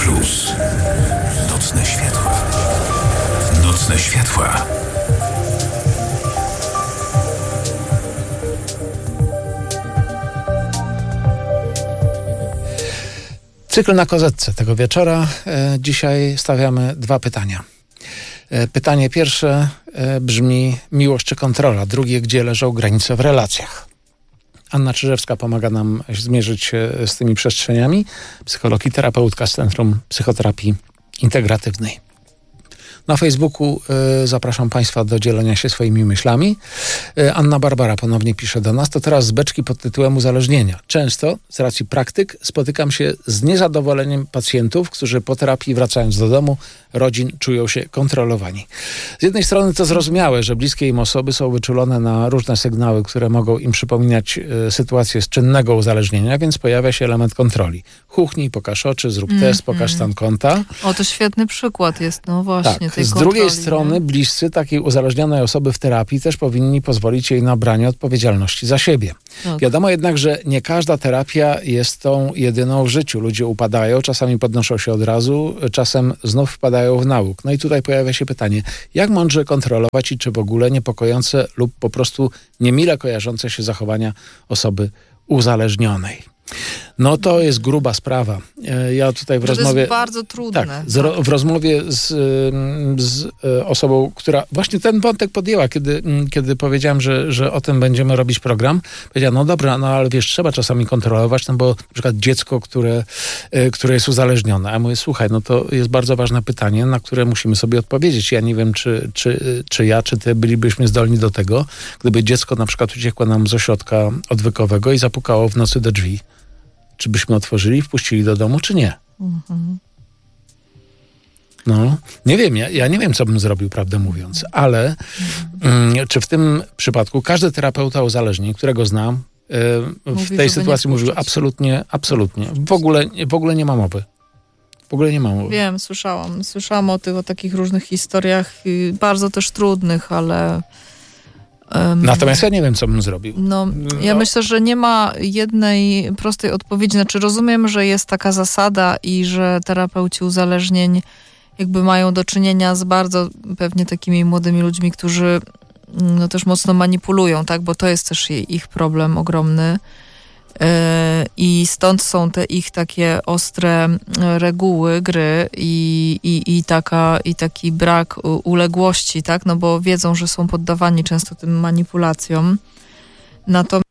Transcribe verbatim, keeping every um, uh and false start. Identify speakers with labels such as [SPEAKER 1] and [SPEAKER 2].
[SPEAKER 1] Plus. Nocne światła. Nocne światła.
[SPEAKER 2] Cykl na kozetce tego wieczora. E, dzisiaj stawiamy dwa pytania. E, pytanie pierwsze e, brzmi: miłość czy kontrola? Drugie: gdzie leżą granice w relacjach? Anna Czyżewska pomaga nam zmierzyć się z tymi przestrzeniami. Psycholog i terapeutka z Centrum Psychoterapii Integratywnej. Na Facebooku y, zapraszam Państwa do dzielenia się swoimi myślami. Y, Anna Barbara ponownie pisze do nas. To teraz z beczki pod tytułem uzależnienia. Często, z racji praktyk, spotykam się z niezadowoleniem pacjentów, którzy po terapii, wracając do domu, rodzin, czują się kontrolowani. Z jednej strony to zrozumiałe, że bliskie im osoby są wyczulone na różne sygnały, które mogą im przypominać y, sytuację z czynnego uzależnienia, więc pojawia się element kontroli. Chuchnij, pokaż oczy, zrób mm, test, pokaż stan konta.
[SPEAKER 3] O, to świetny przykład jest, no właśnie.
[SPEAKER 2] Tak. Z drugiej kontroli, strony nie? bliscy takiej uzależnionej osoby w terapii też powinni pozwolić jej na branie odpowiedzialności za siebie. Tak. Wiadomo jednak, że nie każda terapia jest tą jedyną w życiu. Ludzie upadają, czasami podnoszą się od razu, czasem znów wpadają w nauk. No i tutaj pojawia się pytanie, jak mądrze kontrolować i czy w ogóle niepokojące lub po prostu niemile kojarzące się zachowania osoby uzależnionej. No to jest gruba sprawa. Ja tutaj w
[SPEAKER 3] to
[SPEAKER 2] rozmowie...
[SPEAKER 3] To jest bardzo trudne.
[SPEAKER 2] Tak, z, w rozmowie z, z osobą, która właśnie ten wątek podjęła, kiedy, kiedy powiedziałem, że, że o tym będziemy robić program, powiedziała, no dobra, no ale wiesz, trzeba czasami kontrolować, no bo na przykład dziecko, które, które jest uzależnione. A ja mówię, słuchaj, no to jest bardzo ważne pytanie, na które musimy sobie odpowiedzieć. Ja nie wiem, czy, czy, czy ja, czy ty bylibyśmy zdolni do tego, gdyby dziecko na przykład uciekło nam z ośrodka odwykowego i zapukało w nocy do drzwi. Czy byśmy otworzyli, wpuścili do domu, czy nie? Mhm. No, nie wiem, ja, ja nie wiem, co bym zrobił, prawdę mówiąc, ale mhm. y, czy w tym przypadku każdy terapeuta uzależnień, którego znam, y, Mówi, w tej sytuacji mówił absolutnie, absolutnie. W ogóle, w ogóle nie ma mowy. W ogóle nie ma mowy.
[SPEAKER 3] Wiem, słyszałam. Słyszałam o tych, o takich różnych historiach, bardzo też trudnych, ale... Um,
[SPEAKER 2] Natomiast ja nie wiem, co bym zrobił.
[SPEAKER 3] No, ja no. myślę, że nie ma jednej prostej odpowiedzi. Znaczy rozumiem, że jest taka zasada i że terapeuci uzależnień jakby mają do czynienia z bardzo pewnie takimi młodymi ludźmi, którzy no, też mocno manipulują, tak? Bo to jest też ich problem ogromny. I stąd są te ich takie ostre reguły gry i, i, i, taka, i taki brak uległości, tak? No bo wiedzą, że są poddawani często tym manipulacjom. Natomiast